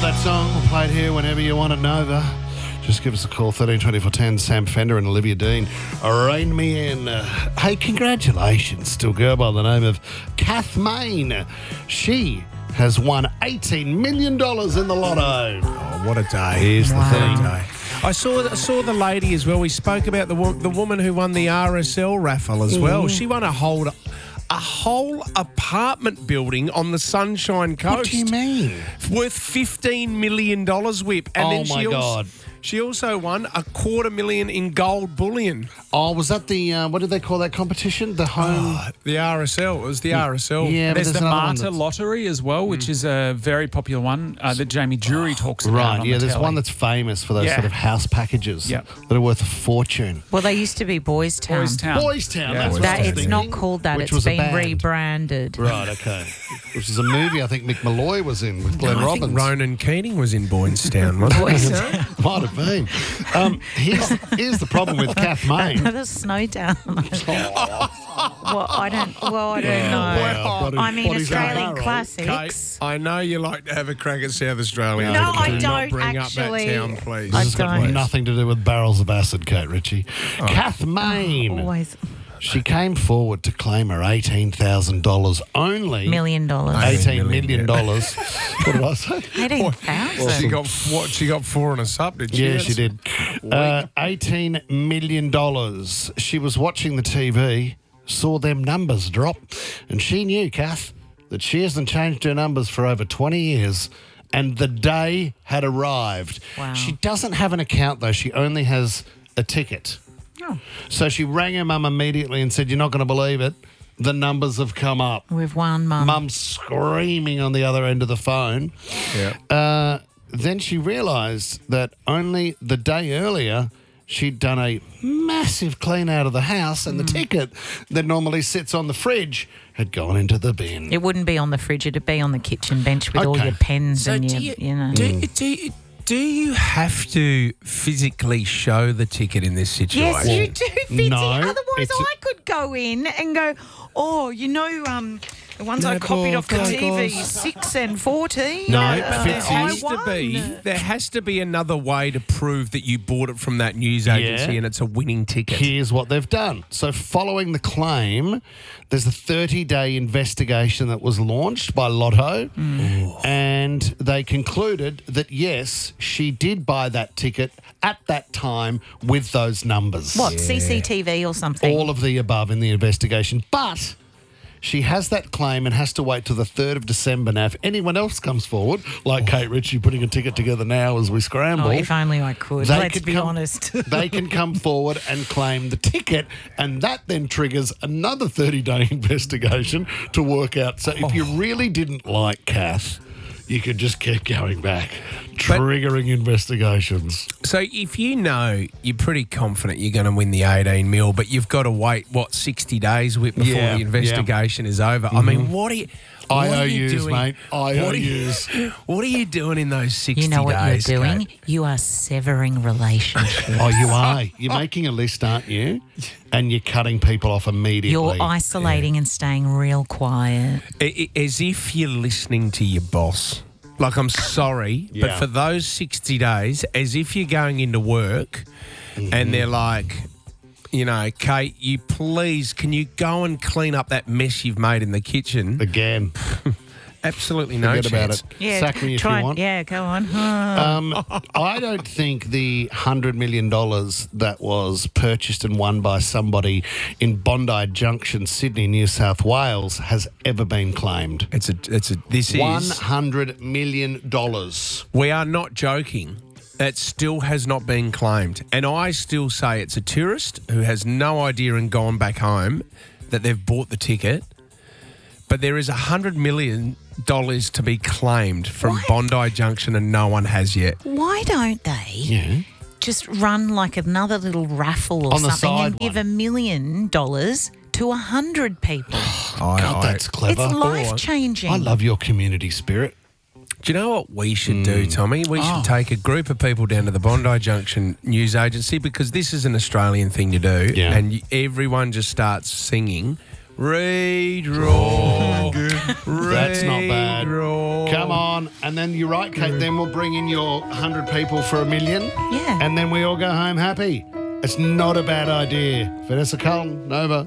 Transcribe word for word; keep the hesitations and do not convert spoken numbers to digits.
that song. We'll play it here whenever you want it, Nova. Just give us a call, thirteen twenty-four ten. Sam Fender and Olivia Dean. Rein me in. Uh, hey, congratulations to a girl by the name of Kath Main. She has won eighteen million dollars in the lotto. Oh, what a day. Here's Wow. the thing. Day. I saw I saw the lady as well. We spoke about the wo- the woman who won the R S L raffle as well. She won a whole a whole apartment building on the Sunshine Coast. What do you mean? Worth fifteen million dollars, Whip. And Oh, then she my also, God. She also won a quarter million in gold bullion. Oh, was that the, uh, what did they call that competition? The home... Oh, the R S L. It was the R S L. Yeah, but There's, there's the another one Marta that's- Lottery as well, which is a very popular one uh, that Jamie Drury talks about. Right, on yeah, the there's telly. one that's famous for those Yeah. sort of house packages Yep. that are worth a fortune. Well, they used to be Boys Town. Boys Town. Boys Town, Yeah. that's what That, I was it's thinking. not called that. Which It's was a been band. rebranded. Right, okay. Which is a movie I think Mick Malloy was in with Glenn I Robbins. think Ronan Keating was in Boystown, wasn't he? Might have been. Um, here's, here's the problem with Kath Main. The Snowtown. well, I don't. Well, I don't Yeah, know. well, what is- I mean, what is that, Australian Harold? classics. Kate, I know you like to have a crack at South Australia. No, but I do not don't bring actually. up that town, please. I This has got don't. nothing to do with barrels of acid, Kate Ritchie. Oh. Kath Main. Always She came forward to claim her eighteen thousand dollars only. million dollars. eighteen million Million, dollars. What did I say? Eighteen She thousand. got what? She got four and a sub, did she? Yeah, That's she did. Uh, eighteen million dollars. She was watching the T V, saw them numbers drop, and she knew, Kath, that she hasn't changed her numbers for over twenty years, and the day had arrived. Wow. She doesn't have an account, though. She only has a ticket. Oh. So she rang her mum immediately and said, "You're not going to believe it. The numbers have come up." With one mum. Mum's screaming on the other end of the phone. Yeah. Uh, then she realised that only the day earlier she'd done a massive clean out of the house and the ticket that normally sits on the fridge had gone into the bin. It wouldn't be on the fridge. It'd be on the kitchen bench with all Okay. your pens So and do your, you, you know. do, do, you- do you have to physically show the ticket in this situation? Yes, you do, Fitzy. no, Otherwise, it's a- I could go in and go, oh, you know, um, the ones I Yeah, copied off the of T V, course. six and fourteen. No, uh, but There Fitzy- I has to be won. there has to be another way to prove that you bought it from that news agency Yeah. and it's a winning ticket. Here's what they've done. So, following the claim, there's a thirty-day investigation that was launched by Lotto, and they concluded that yes, she did buy that ticket at that time with those numbers. What, C C T V or something? All of the above in the investigation, but she has that claim and has to wait till the third of December. Now, if anyone else comes forward, like Kate Ritchie putting a ticket together now as we scramble, Oh, if only I could. they Let's could be come- honest. they can come forward and claim the ticket, and that then triggers another thirty-day investigation to work out. So if you really didn't like Kath, you could just keep going back, triggering investigations. So if you know you're pretty confident you're going to win the eighteen mil, but you've got to wait what sixty days with before Yeah, the investigation is over. I mean, what are you? What are you I O Us, doing? mate. What are you- I O Us. What are you doing in those sixty You know what days? you're doing? Kate? You are severing relationships. Oh, you are. You're making a list, aren't you? And you're cutting people off immediately. You're isolating and staying real quiet. I- I- As if you're listening to your boss. Like, I'm sorry, but Yeah. for those sixty days, as if you're going into work and they're like, you know, Kate, you please, can you go and clean up that mess you've made in the kitchen? Again. Absolutely no Forget about chance. it. Yeah, Sack me if try, you want. Yeah, go on. Um, I don't think the one hundred million dollars that was purchased and won by somebody in Bondi Junction, Sydney, New South Wales, has ever been claimed. It's a, it's a, this one is, hundred million dollars. we are not joking. That still has not been claimed. And I still say it's a tourist who has no idea and gone back home that they've bought the ticket. But there is one hundred million dollars to be claimed from What? Bondi Junction and no one has yet. Why don't they Yeah. just run like another little raffle or On the something and side give one. a million dollars to a hundred people? I, God, I- that's clever. It's life changing. I love your community spirit. Do you know what we should do, Tommy? We should Oh. take a group of people down to the Bondi Junction news agency because this is an Australian thing to do. Yeah. And y- everyone just starts singing Redraw. That's not bad. Redraw. Come on. And then you're right, Kate. Then we'll bring in your one hundred people for a million. Yeah. And then we all go home happy. It's not a bad idea. Vanessa Carlton, Nova.